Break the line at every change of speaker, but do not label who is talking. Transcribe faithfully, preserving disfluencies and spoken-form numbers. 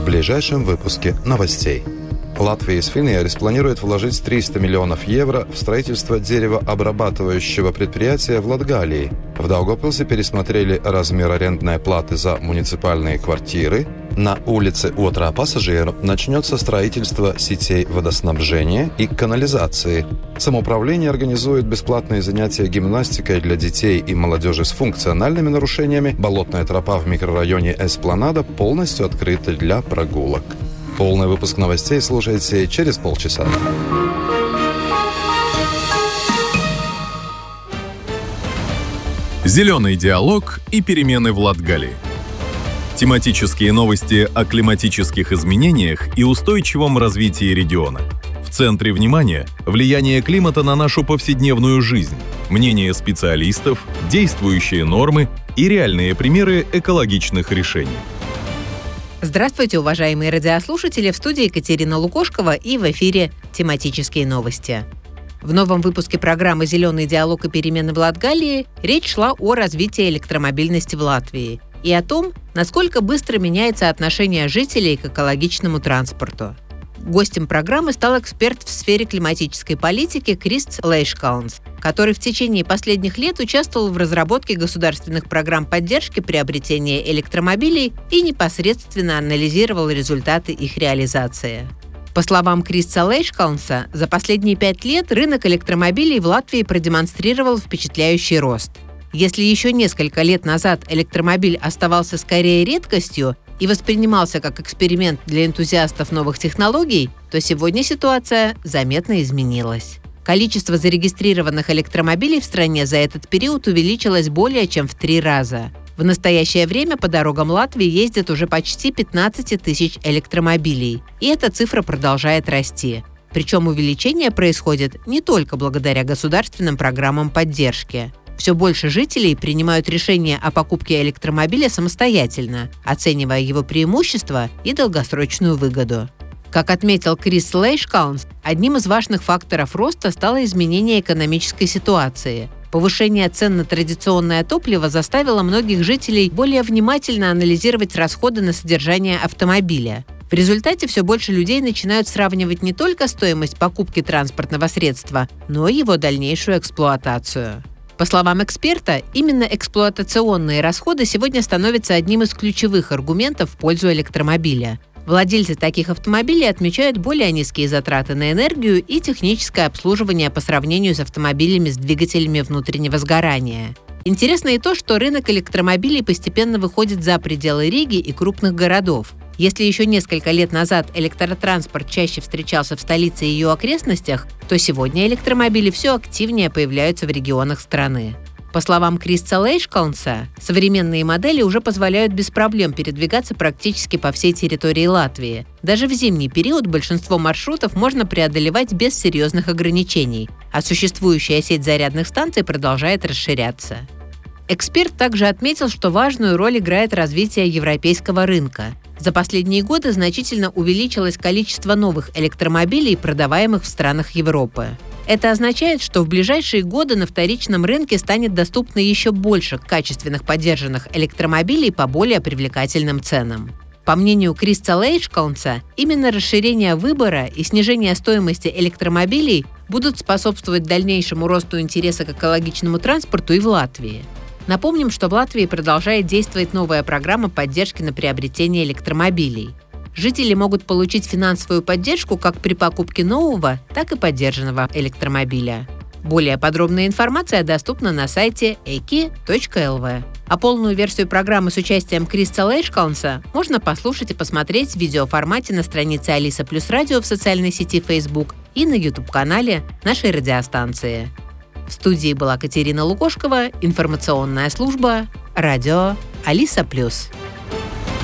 ближайшем выпуске новостей. Латвия с Финиарис планирует вложить триста миллионов евро в строительство деревообрабатывающего предприятия в Латгалии. В Даугавпилсе пересмотрели размер арендной платы за муниципальные квартиры. На улице Отрā Pasažieru начнется строительство сетей водоснабжения и канализации. Самоуправление организует бесплатные занятия гимнастикой для детей и молодежи с функциональными нарушениями. Болотная тропа в микрорайоне Эспланада полностью открыта для прогулок. Полный выпуск новостей слушайте через полчаса.
Зеленый диалог и перемены в Латгалии. Тематические новости о климатических изменениях и устойчивом развитии региона. В центре внимания – влияние климата на нашу повседневную жизнь, мнения специалистов, действующие нормы и реальные примеры экологичных решений.
Здравствуйте, уважаемые радиослушатели! В студии Екатерина Лукошкова и в эфире тематические новости. В новом выпуске программы «Зеленый диалог и перемены в Латгалии» речь шла о развитии электромобильности в Латвии и о том, насколько быстро меняется отношение жителей к экологичному транспорту. Гостем программы стал эксперт в сфере климатической политики Кристс Лейшкалнс, который в течение последних лет участвовал в разработке государственных программ поддержки приобретения электромобилей и непосредственно анализировал результаты их реализации. По словам Кристса Лейшкалнса, за последние пять лет рынок электромобилей в Латвии продемонстрировал впечатляющий рост. Если еще несколько лет назад электромобиль оставался скорее редкостью и воспринимался как эксперимент для энтузиастов новых технологий, то сегодня ситуация заметно изменилась. Количество зарегистрированных электромобилей в стране за этот период увеличилось более чем в три раза. В настоящее время по дорогам Латвии ездят уже почти пятнадцать тысяч электромобилей, и эта цифра продолжает расти. Причем увеличение происходит не только благодаря государственным программам поддержки. Все больше жителей принимают решение о покупке электромобиля самостоятельно, оценивая его преимущества и долгосрочную выгоду. Как отметил Крис Лейшкалнс, одним из важных факторов роста стало изменение экономической ситуации. Повышение цен на традиционное топливо заставило многих жителей более внимательно анализировать расходы на содержание автомобиля. В результате все больше людей начинают сравнивать не только стоимость покупки транспортного средства, но и его дальнейшую эксплуатацию. По словам эксперта, именно эксплуатационные расходы сегодня становятся одним из ключевых аргументов в пользу электромобиля. Владельцы таких автомобилей отмечают более низкие затраты на энергию и техническое обслуживание по сравнению с автомобилями с двигателями внутреннего сгорания. Интересно и то, что рынок электромобилей постепенно выходит за пределы Риги и крупных городов. Если еще несколько лет назад электротранспорт чаще встречался в столице и ее окрестностях, то сегодня электромобили все активнее появляются в регионах страны. По словам Кристса Лейшкалнса, современные модели уже позволяют без проблем передвигаться практически по всей территории Латвии. Даже в зимний период большинство маршрутов можно преодолевать без серьезных ограничений, а существующая сеть зарядных станций продолжает расширяться. Эксперт также отметил, что важную роль играет развитие европейского рынка. За последние годы значительно увеличилось количество новых электромобилей, продаваемых в странах Европы. Это означает, что в ближайшие годы на вторичном рынке станет доступно еще больше качественных поддержанных электромобилей по более привлекательным ценам. По мнению Кристса Лейшкалнса, именно расширение выбора и снижение стоимости электромобилей будут способствовать дальнейшему росту интереса к экологичному транспорту и в Латвии. Напомним, что в Латвии продолжает действовать новая программа поддержки на приобретение электромобилей. Жители могут получить финансовую поддержку как при покупке нового, так и поддержанного электромобиля. Более подробная информация доступна на сайте эйки точка эл ви. А полную версию программы с участием Кристса Лейшкалнса можно послушать и посмотреть в видеоформате на странице Алиса Плюс Радио в социальной сети Facebook и на YouTube-канале нашей радиостанции. В студии была Екатерина Лукошкова, информационная служба «Радио Алиса Плюс».